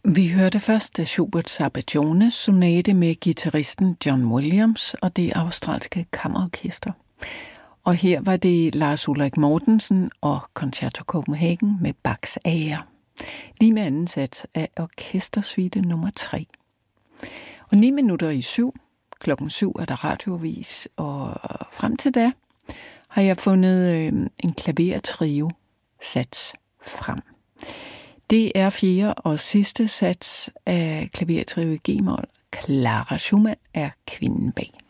Vi hørte først Schuberts Arpeggione sonate med guitaristen John Williams og det australske kammerorkester. Og her var det Lars Ulrik Mortensen og Concerto Copenhagen med Bachs ære. Lige med anden sats af orkestersuite nummer 3. Og 7:09. Klokken 7 er der radioavis, og frem til da har jeg fundet en klavertrio sats frem. Det er 4. og sidste sats af klavertrio i G-mol. Clara Schumann er kvinden bag.